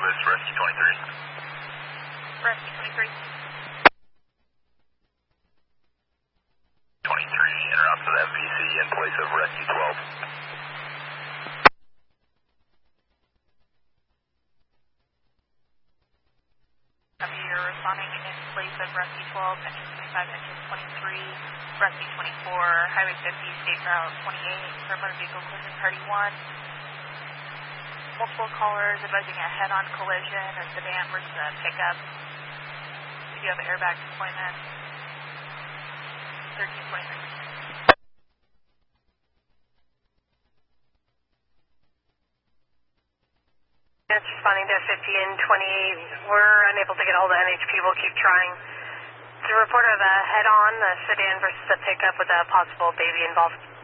Service, Rescue 23. Rescue 23. 23, interrupt with MPC in place of Rescue 12. You're responding in place of Rescue 12, engine 25, engine 23, Rescue 24, Highway 50, State Route 28, for motor vehicle collision party 1. Multiple callers advising a head-on collision, a sedan versus a pickup. We do have airbag deployment. 1323. It's responding to 50 and 28. We're unable to get all the NHP. We'll keep trying. It's a report of a head-on, a sedan versus a pickup with a possible baby involved.